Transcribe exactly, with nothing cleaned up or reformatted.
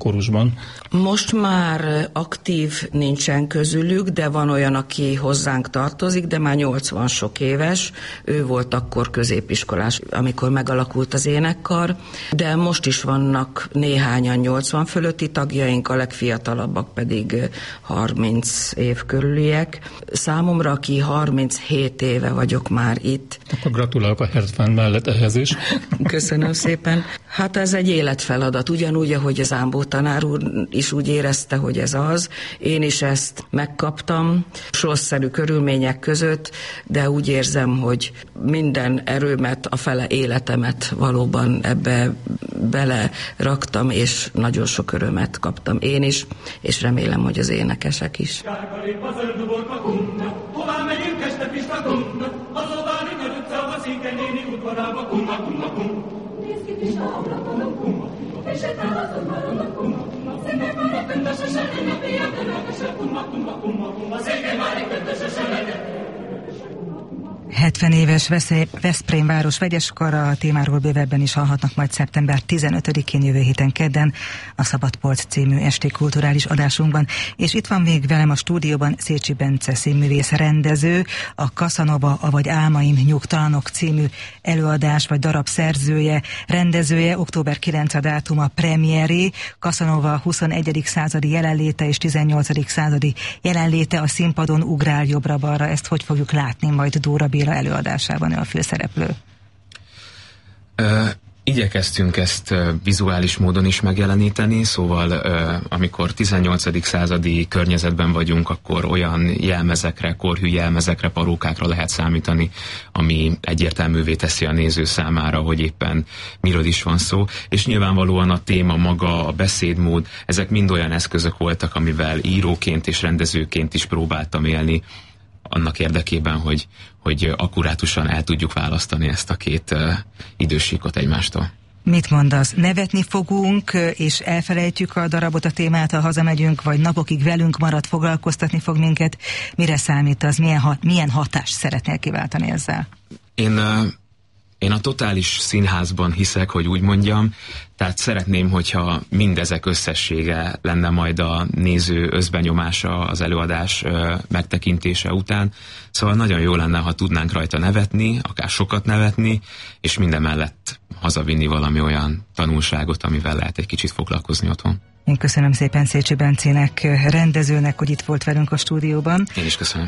kórusban? Most már aktív nincsen közülük, de van olyan, aki hozzánk tartozik, de már nyolcvan sok éves. Ő volt akkor középiskolás, amikor megalakult az énekkar, de most is vannak néhányan nyolcvan fölötti tagjaink, a legfiatalabbak pedig harminc év körüliek. Számomra, aki harminchét éve vagyok már itt. Akkor gratulálok a hetven mellett ehhez is. Köszönöm szépen. Hát ez egy életfeladat, ugyanúgy, ahogy az Ámbó tanár úr is úgy érezte, hogy ez az. Én is ezt megkaptam, sorszerű körülmények között, de úgy érzem, hogy minden erőmet, a fele életemet valóban ebbe beleraktam, és nagyon sok örömet kaptam én is, és remélem, hogy az énekesek is. Hová megyünk este pistakunknak, azóta Rügyör utca, a Székely néni udvarába, kumma, kumma, kumma. Nézd ki kis ablakon, kumma, és sétál az udvaron, kumma, Székely már a köntesesen, egy napi eltemetesen, kumma, kumma, kumma, kumma, Székely már egy köntesesen legyen. hetven éves Veszprém város vegyes kara, a témáról bővebben is hallhatnak majd szeptember tizenötödikén jövő héten kedden a Szabadpolc című esti kulturális adásunkban. És itt van még velem a stúdióban Szécsi Bence színművész rendező, a Casanova, avagy Álmaim nyugtalanok című előadás vagy darab szerzője, rendezője. Október kilencedike a dátum a premieré. Casanova huszonegyedik századi jelenléte és tizennyolcadik századi jelenléte a színpadon ugrál jobbra-balra. Ezt hogy fogjuk látni majd Dóra Béla előadásában, ő a főszereplő? Uh, igyekeztünk ezt uh, vizuális módon is megjeleníteni, szóval uh, amikor tizennyolcadik századi környezetben vagyunk, akkor olyan jelmezekre, korhű jelmezekre, parókákra lehet számítani, ami egyértelművé teszi a néző számára, hogy éppen miről is van szó, és nyilvánvalóan a téma maga, a beszédmód, ezek mind olyan eszközök voltak, amivel íróként és rendezőként is próbáltam élni, annak érdekében, hogy, hogy akkurátusan el tudjuk választani ezt a két uh, idősíkot egymástól. Mit mondasz? Nevetni fogunk, és elfelejtjük a darabot, a témát, ha hazamegyünk, vagy napokig velünk marad, foglalkoztatni fog minket? Mire számítasz? Milyen, hat, milyen hatást szeretnél kiváltani ezzel? Én... Uh, Én a totális színházban hiszek, hogy úgy mondjam, tehát szeretném, hogyha mindezek összessége lenne majd a néző összbenyomása az előadás ö, megtekintése után. Szóval nagyon jó lenne, ha tudnánk rajta nevetni, akár sokat nevetni, és mindemellett hazavinni valami olyan tanulságot, amivel lehet egy kicsit foglalkozni otthon. Én köszönöm szépen Szécsi Bencének, rendezőnek, hogy itt volt velünk a stúdióban. Én is köszönöm.